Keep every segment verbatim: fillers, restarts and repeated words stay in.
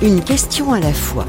Une question à la fois.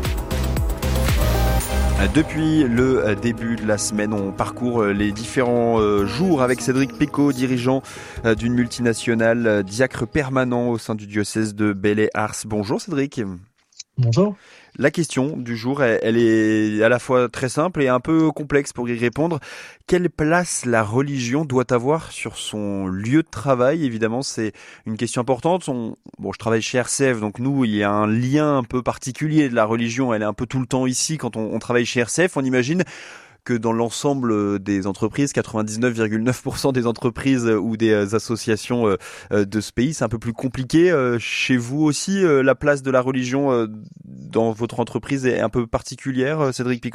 Depuis le début de la semaine, on parcourt les différents jours avec Cédric Picot, dirigeant d'une multinationale, diacre permanent au sein du diocèse de Belley-Ars. Bonjour Cédric. Bonjour. La question du jour, elle est à la fois très simple et un peu complexe pour y répondre. Quelle place la religion doit avoir sur son lieu de travail ? Évidemment, c'est une question importante. On, bon, je travaille chez R C F, donc nous, il y a un lien un peu particulier de la religion. Elle est un peu tout le temps ici quand on, on travaille chez R C F. On imagine que dans l'ensemble des entreprises, quatre-vingt-dix-neuf virgule neuf pour cent des entreprises ou des associations de ce pays, c'est un peu plus compliqué. Chez vous aussi, la place de la religion dans votre entreprise est un peu particulière, Cédric Picot ?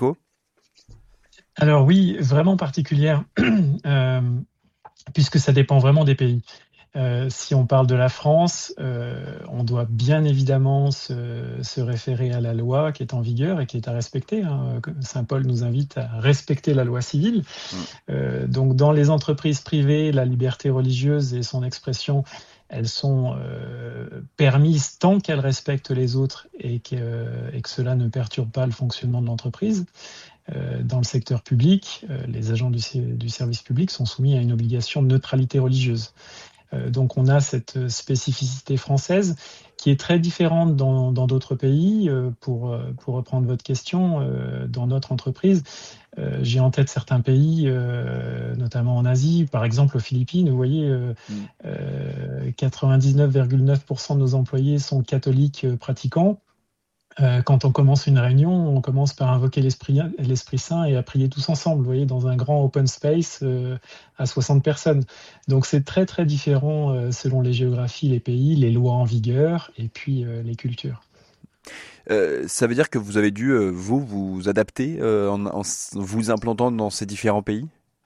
Alors oui, vraiment particulière, euh, puisque ça dépend vraiment des pays. Euh, si on parle de la France, euh, on doit bien évidemment se, se référer à la loi qui est en vigueur et qui est à respecter. Hein. Saint Paul nous invite à respecter la loi civile. Mmh. Euh, donc dans les entreprises privées, la liberté religieuse et son expression, elles sont euh, permises tant qu'elles respectent les autres et que, euh, et que cela ne perturbe pas le fonctionnement de l'entreprise. Euh, dans le secteur public, euh, les agents du, du service public sont soumis à une obligation de neutralité religieuse. Donc on a cette spécificité française qui est très différente dans, dans d'autres pays. Pour, pour reprendre votre question, dans notre entreprise, j'ai en tête certains pays, notamment en Asie, par exemple aux Philippines, vous voyez, mmh. quatre-vingt-dix-neuf virgule neuf pour cent de nos employés sont catholiques pratiquants. Quand on commence une réunion, on commence par invoquer l'Esprit, l'Esprit Saint et à prier tous ensemble, vous voyez, dans un grand open space euh, à soixante personnes. Donc c'est très très différent euh, selon les géographies, les pays, les lois en vigueur et puis euh, les cultures. Euh, ça veut dire que vous avez dû, euh, vous, vous adapter euh, en, en vous implantant dans ces différents pays ?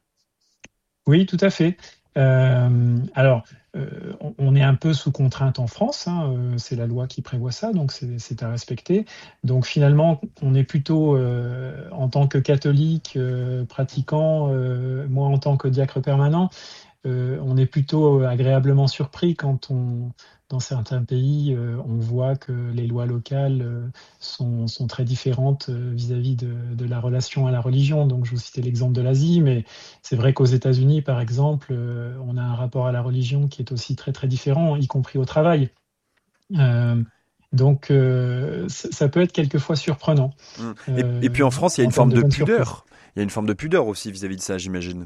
Oui, tout à fait. Euh, alors, euh, on est un peu sous contrainte en France, hein, euh, c'est la loi qui prévoit ça, donc c'est, c'est à respecter. Donc finalement, on est plutôt, euh, en tant que catholique euh, pratiquant, euh, moi en tant que diacre permanent, euh, on est plutôt agréablement surpris quand on, dans certains pays, euh, on voit que les lois locales euh, sont, sont très différentes euh, vis-à-vis de, de la relation à la religion. Donc je vous citais l'exemple de l'Asie, mais c'est vrai qu'aux États-Unis, par exemple, euh, on a un rapport à la religion qui est aussi très très différent, y compris au travail. Euh, donc euh, ça peut être quelquefois surprenant. Mmh. Et, euh, et puis en France, il y a une forme de, de pudeur. Surprise. Il y a une forme de pudeur aussi vis-à-vis de ça, j'imagine.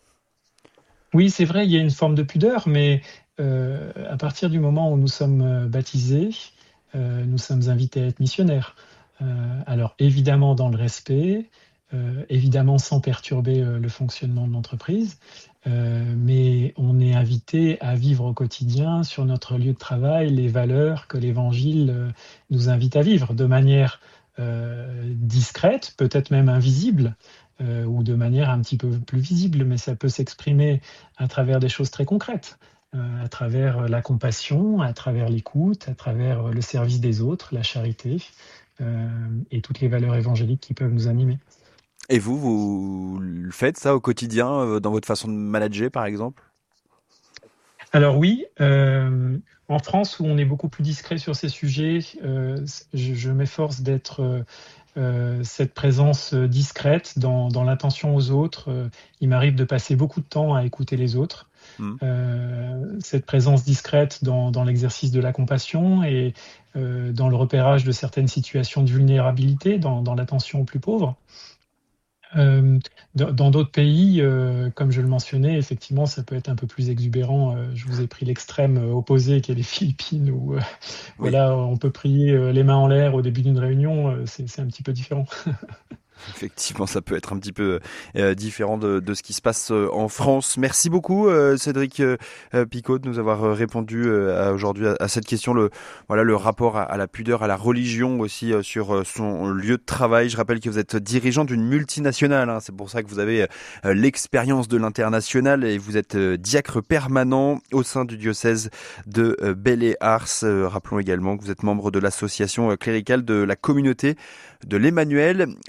Oui, c'est vrai, il y a une forme de pudeur, mais euh, à partir du moment où nous sommes baptisés, euh, nous sommes invités à être missionnaires. Euh, alors évidemment dans le respect, euh, évidemment sans perturber euh, le fonctionnement de l'entreprise, euh, mais on est invité à vivre au quotidien sur notre lieu de travail les valeurs que l'Évangile euh, nous invite à vivre de manière euh, discrète, peut-être même invisible, Euh, ou de manière un petit peu plus visible, mais ça peut s'exprimer à travers des choses très concrètes, euh, à travers la compassion, à travers l'écoute, à travers le service des autres, la charité, euh, et toutes les valeurs évangéliques qui peuvent nous animer. Et vous, vous le faites ça au quotidien, euh, dans votre façon de manager, par exemple ? Alors oui, euh, en France, où on est beaucoup plus discret sur ces sujets, euh, je, je m'efforce d'être... Euh, Euh, cette présence discrète dans, dans l'attention aux autres. Euh, il m'arrive de passer beaucoup de temps à écouter les autres. Mmh. Euh, cette présence discrète dans, dans l'exercice de la compassion et euh, dans le repérage de certaines situations de vulnérabilité, dans, dans l'attention aux plus pauvres. Euh, dans d'autres pays, euh, comme je le mentionnais, effectivement, ça peut être un peu plus exubérant. Euh, je vous ai pris l'extrême opposé, qui est les Philippines, où euh, oui. voilà, on peut prier euh, les mains en l'air au début d'une réunion. Euh, c'est, c'est un petit peu différent. Effectivement, ça peut être un petit peu euh, différent de, de ce qui se passe euh, en France. Merci beaucoup, euh, Cédric euh, Picot, de nous avoir euh, répondu euh, à, aujourd'hui à, à cette question. Le, voilà, le rapport à, à la pudeur, à la religion aussi euh, sur euh, son lieu de travail. Je rappelle que vous êtes dirigeant d'une multinationale. Hein, c'est pour ça que vous avez euh, l'expérience de l'international et vous êtes euh, diacre permanent au sein du diocèse de euh, Belley-Ars. Euh, rappelons également que vous êtes membre de l'association cléricale de la communauté de l'Emmanuel. Et puis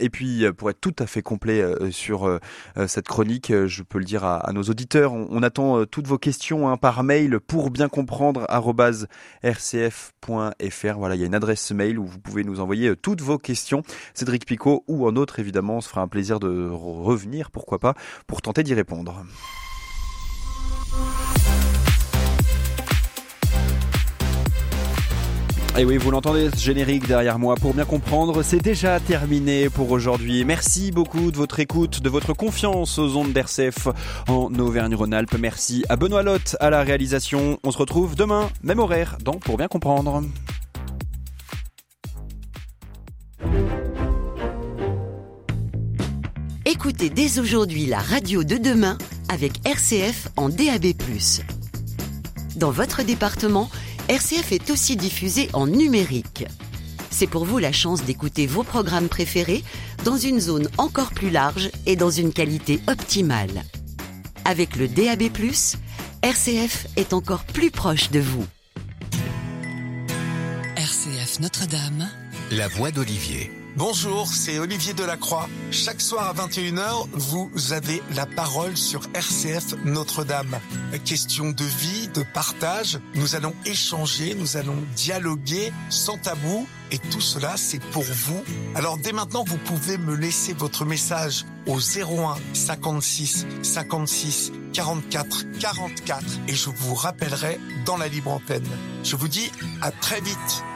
puis pour être tout à fait complet sur cette chronique, je peux le dire à, à nos auditeurs, on, on attend toutes vos questions hein, par mail pour bien comprendre arobase r c f point f r. Voilà, il y a une adresse mail où vous pouvez nous envoyer toutes vos questions. Cédric Picot ou un autre, évidemment, on se fera un plaisir de revenir, pourquoi pas, pour tenter d'y répondre. Et oui, vous l'entendez, ce générique derrière moi. Pour bien comprendre, c'est déjà terminé pour aujourd'hui. Merci beaucoup de votre écoute, de votre confiance aux ondes d'R C F en Auvergne-Rhône-Alpes. Merci à Benoît Lotte à la réalisation. On se retrouve demain, même horaire, dans Pour bien comprendre. Écoutez dès aujourd'hui la radio de demain avec R C F en D A B plus. Dans votre département, R C F est aussi diffusé en numérique. C'est pour vous la chance d'écouter vos programmes préférés dans une zone encore plus large et dans une qualité optimale. Avec le D A B plus, R C F est encore plus proche de vous. R C F Notre-Dame, la voix d'Olivier. Bonjour, c'est Olivier Delacroix. Chaque soir à vingt et une heures, vous avez la parole sur R C F Notre-Dame. Question de vie, de partage, nous allons échanger, nous allons dialoguer sans tabou et tout cela c'est pour vous. Alors dès maintenant, vous pouvez me laisser votre message au zéro un cinquante-six cinquante-six quarante-quatre quarante-quatre et je vous rappellerai dans la libre antenne. Je vous dis à très vite.